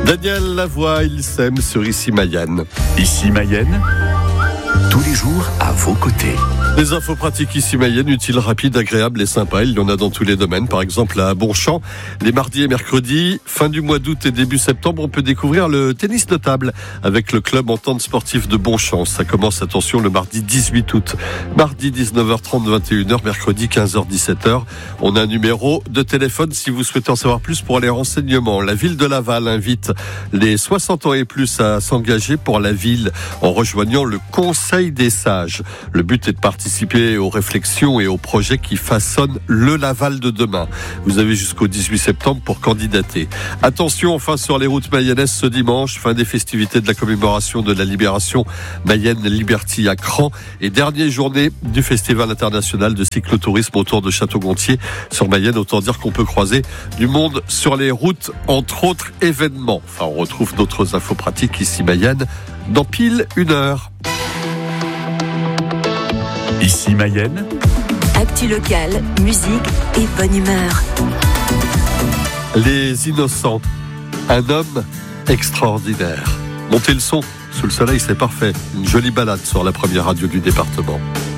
Daniel Lavoie, il sème sur Ici Mayenne. Ici Mayenne, tous les jours à vos côtés. Les infos pratiques Ici Mayenne, utiles, rapides, agréables et sympas. Il y en a dans tous les domaines. Par exemple, à Bonchamp, les mardis et mercredis, fin du mois d'août et début septembre, on peut découvrir le tennis de table avec le club entente sportif de Bonchamp. Ça commence, attention, le mardi 18 août. Mardi 19h30, 21h, mercredi 15h, 17h. On a un numéro de téléphone si vous souhaitez en savoir plus pour les renseignements. La ville de Laval invite les 60 ans et plus à s'engager pour la ville en rejoignant le Conseil des sages. Le but est de participer aux réflexions et aux projets qui façonnent le Laval de demain. Vous avez jusqu'au 18 septembre pour candidater. Attention, enfin, sur les routes mayennaises ce dimanche, fin des festivités de la commémoration de la libération Mayenne Liberty à Cran et dernière journée du Festival international de cyclotourisme autour de Château-Gontier sur Mayenne. Autant dire qu'on peut croiser du monde sur les routes, entre autres événements. Enfin, on retrouve d'autres infos pratiques ici Mayenne dans pile 1 heure. Ici Mayenne, actu locale, musique et bonne humeur. Les Innocents, un homme extraordinaire. Montez le son, sous le soleil c'est parfait. Une jolie balade sur la première radio du département.